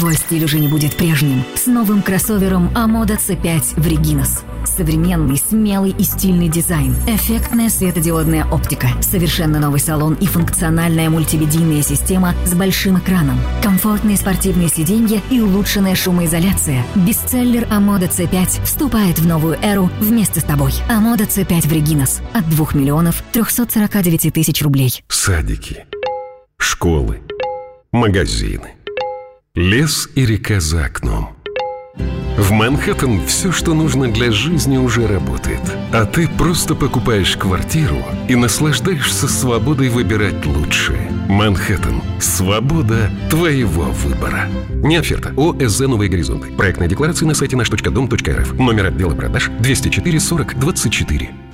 твой стиль уже не будет прежним. С новым кроссовером Amoda C5 в Reginos. Современный, смелый и стильный дизайн. Эффектная светодиодная оптика. Совершенно новый салон и функциональная мультимедийная система с большим экраном. Комфортные спортивные сиденья и улучшенная шумоизоляция. Бестселлер Amoda C5 вступает в новую эру вместе с тобой. Amoda C5 в Reginos от 2 миллионов 349 тысяч рублей. Садики, школы, магазины, лес и река за окном. В Манхэттен все, что нужно для жизни, уже работает. А ты просто покупаешь квартиру и наслаждаешься свободой выбирать лучшее. Манхэттен. Свобода твоего выбора. Не оферта. ОСЗ «Новые горизонты». Проектная декларация на сайте наш.дом.рф. Номер отдела продаж 204 40 24.